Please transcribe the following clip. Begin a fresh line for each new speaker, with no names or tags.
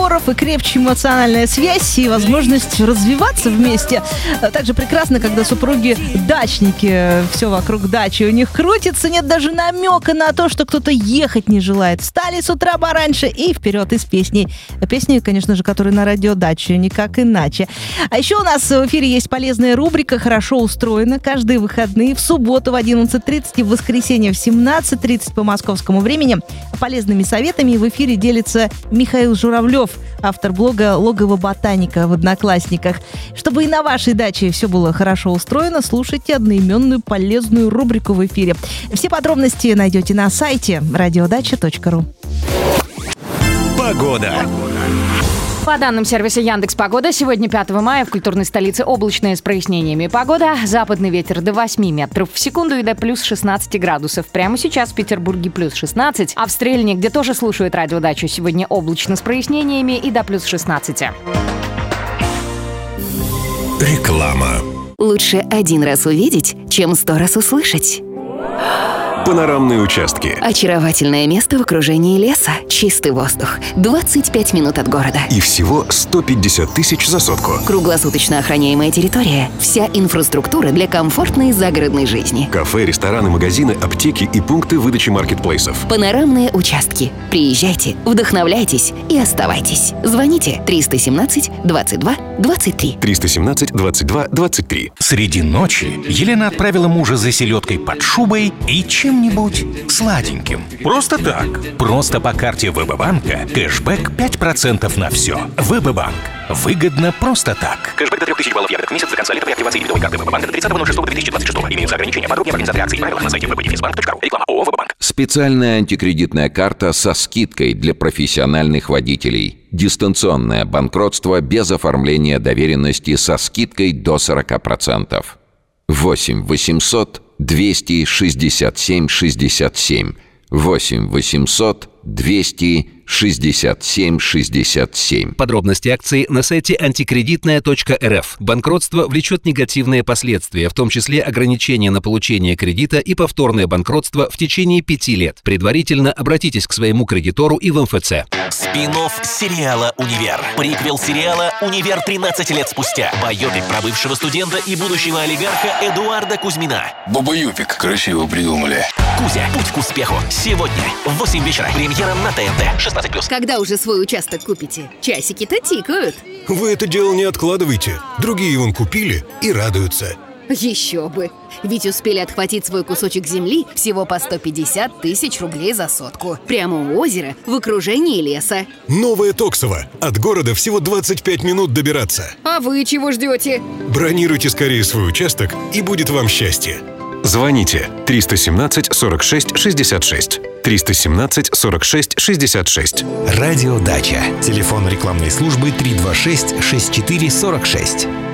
партнеров, и крепче эмоциональная связь, и возможность развиваться вместе. Также прекрасно, когда супруги дачники, все вокруг дачи у них крутится, нет даже намека на то, что кто-то ехать не желает. Встали с утра пораньше и вперед из песней. Песни, конечно же, которые на радио Дача, никак иначе. А еще у нас в эфире есть полезная рубрика «Хорошо устроена». Каждые выходные в субботу в 11:30 и в воскресенье в 17:30 по московскому времени полезными советами в эфире делится Михаил Журавлев, автор блога «Логово ботаника» в Одноклассниках. Чтобы и на вашей даче все было хорошо устроено, слушайте одноименную полезную рубрику в эфире. Все подробности найдете на сайте radiodача.ру.
Погода.
По данным сервиса Яндекс.Погода, сегодня 5 мая в культурной столице облачная с прояснениями погода. Западный ветер до 8 метров в секунду и до плюс 16 градусов. Прямо сейчас в Петербурге плюс 16, а в Стрельне, где тоже слушают радиодачу, сегодня облачно с прояснениями и до плюс 16.
Реклама.
Лучше один раз увидеть, чем 100 раз услышать.
Панорамные участки.
Очаровательное место в окружении леса. Чистый воздух. 25 минут от города.
И всего 150 тысяч за сотку.
Круглосуточно охраняемая территория. Вся инфраструктура для комфортной загородной жизни.
Кафе, рестораны, магазины, аптеки и пункты выдачи маркетплейсов.
Панорамные участки. Приезжайте, вдохновляйтесь и оставайтесь. Звоните 317 22 23.
317 22 23.
Среди ночи Елена отправила мужа за селедкой под шубой и чем-нибудь сладеньким. Просто так. Просто по карте ВБ-банка кэшбэк 5% на все. ВБ-банк. Выгодно просто так.
Кэшбэк до 3000 баллов евро в месяц за конца лета при активации дебетовой карты ВБ-банка до 30.06.2026. Имеются ограничения. Подробнее в организации акции и правилах на сайте www.bank.ru. Реклама ООО «ВБ-банк».
Специальная антикредитная карта со скидкой для профессиональных водителей. Дистанционное банкротство без оформления доверенности со скидкой до 40%. 8 800 267 67. 8 800 267 67.
Подробности акции на сайте антикредитная.рф. Банкротство влечет негативные последствия, в том числе ограничения на получение кредита и повторное банкротство в течение 5 лет. Предварительно обратитесь к своему кредитору и в МФЦ.
Спин-офф сериала «Универ». Приквел сериала «Универ 13 лет спустя». Байопик про бывшего студента и будущего олигарха Эдуарда Кузьмина.
Бабаюпик красиво придумали.
Кузя. Путь к успеху. Сегодня в 8 вечера. Премьера на ТНТ. 16+.
Когда уже свой участок купите? Часики-то тикают.
Вы это дело не откладывайте. Другие вон купили и радуются.
Еще бы. Ведь успели отхватить свой кусочек земли всего по 150 тысяч рублей за сотку. Прямо у озера, в окружении леса.
Новое Токсово. От города всего 25 минут добираться.
А вы чего ждете?
Бронируйте скорее свой участок, и будет вам счастье.
Звоните 317 46 66. 317 46 66.
Радио Дача. Телефон рекламной службы 326 64 46.